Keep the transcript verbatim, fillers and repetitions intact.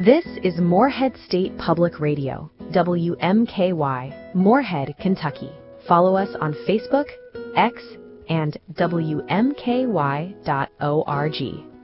This is Moorhead State Public Radio, W M K Y, Moorhead, Kentucky. Follow us on Facebook, X, and W M K Y dot org.